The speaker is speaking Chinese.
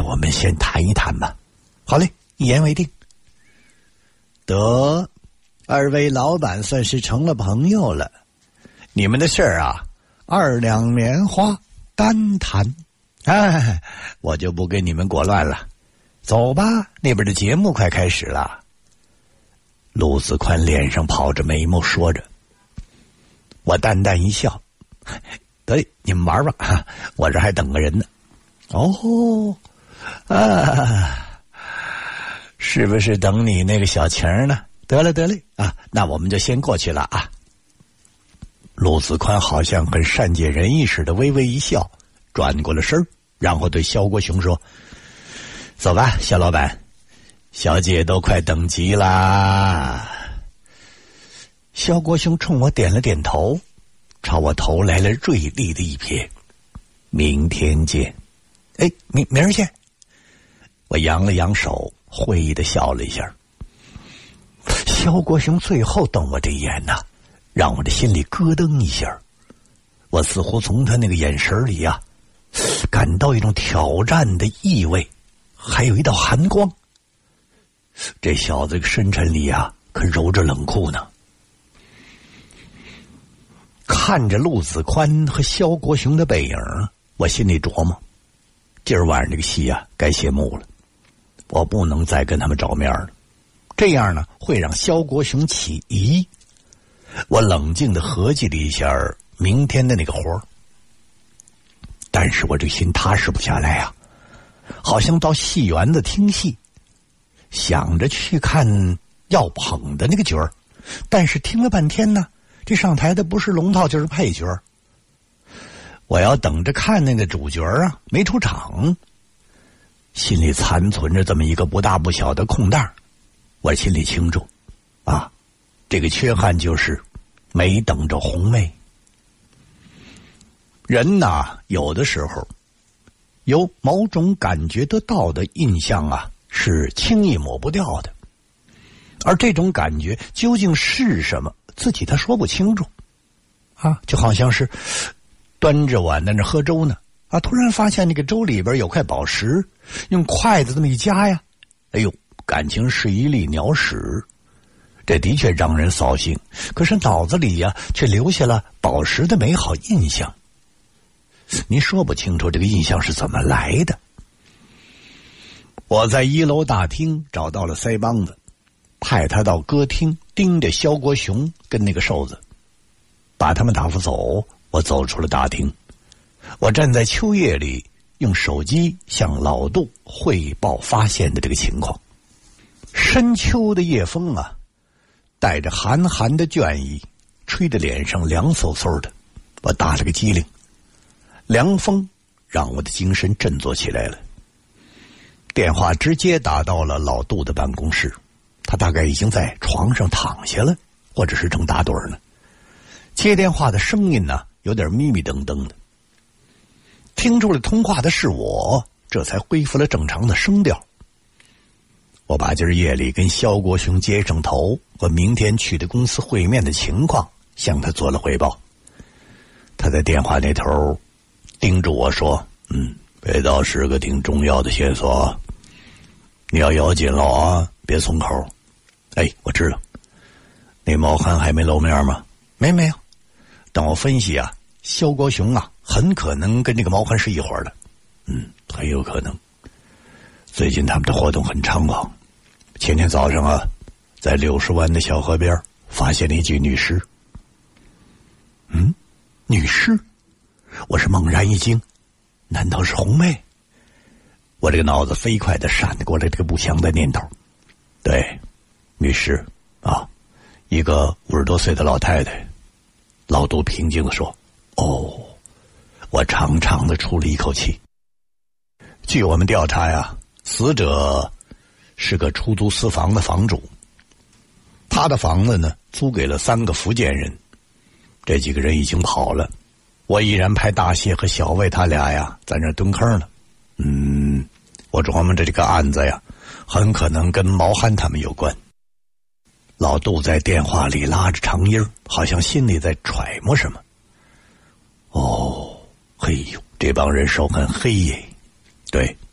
我们先谈一谈吧。好嘞，一言为定。得，二位老板算是成了朋友了。你们的事儿啊，2两棉花单谈。哎，我就不跟你们裹乱了。走吧，那边的节目快开始了。陆子宽脸上跑着眉毛说着。我淡淡一笑，得，你们玩吧，我这还等个人呢。哦，是不是等你那个小情呢？得了啊，那我们就先过去了啊。陆子宽好像很善解人意似的微微一笑，转过了身，然后对肖国雄说：走吧，肖老板，小姐都快等急啦。肖国雄冲我点了点头，朝我投来了锐利的一瞥。明天见。哎，明儿见。我扬了扬手，会意的笑了一下。肖国雄最后瞪我这一眼呐，让我的心里咯噔一下。我似乎从他那个眼神里啊，感到一种挑战的意味，还有一道寒光。这小子深沉里啊，可揉着冷酷呢。看着陆子宽和肖国雄的背影，我心里琢磨，今儿晚上这个戏啊，该谢幕了。我不能再跟他们照面了，这样呢会让肖国雄起疑。我冷静地合计了一下明天的那个活儿，但是我这心踏实不下来啊，好像到戏园子听戏，想着去看要捧的那个角儿，但是听了半天呢，这上台的不是龙套就是配角。我要等着看那个主角啊，没出场，心里残存着这么一个不大不小的空档。我心里清楚啊，这个缺憾就是没等着红妹。人呐，有的时候有某种感觉得到的印象啊，是轻易抹不掉的，而这种感觉究竟是什么，自己他说不清楚啊，就好像是端着碗在那喝粥呢啊，突然发现那个粥里边有块宝石，用筷子这么一夹呀，哎呦，感情是一粒鸟屎。这的确让人扫兴，可是脑子里呀，却留下了宝石的美好印象。您说不清楚这个印象是怎么来的。我在1楼大厅找到了腮帮子，派他到歌厅盯着肖国雄跟那个瘦子，把他们打发走。我走出了大厅，我站在秋叶里，用手机向老杜汇报发现的这个情况。深秋的夜风啊，带着寒寒的倦意，吹得脸上凉飕飕的。我打了个激灵，凉风让我的精神振作起来了。电话直接打到了老杜的办公室，他大概已经在床上躺下了，或者是正打盹呢。接电话的声音呢，有点迷迷瞪瞪的。听出了通话的是我，这才恢复了正常的声调。我把今儿夜里跟肖国雄接上头和明天去的公司会面的情况向他做了汇报。他在电话那头叮嘱我说：这倒是个挺重要的线索，你要咬紧了啊，别松口。哎，我知道。那毛汉还没露面吗？没有。但我分析啊，肖国雄啊，很可能跟这个毛汉是一伙的。很有可能。最近他们的活动很猖狂。前天早上啊，在60湾的小河边发现了一具女尸。女尸？我是猛然一惊，难道是红妹？我这个脑子飞快地闪过来这个不祥的念头。对，女尸啊，一个50多岁的老太太。老杜平静地说：我长长的出了一口气。据我们调查呀，死者是个出租私房的房主，他的房子呢租给了3个福建人，这几个人已经跑了。我依然派大谢和小魏他俩呀在那蹲坑呢。我琢磨着这个案子呀，很可能跟毛汉他们有关。老杜在电话里拉着长音，好像心里在揣摩什么。嘿呦，这帮人手很黑耶。对，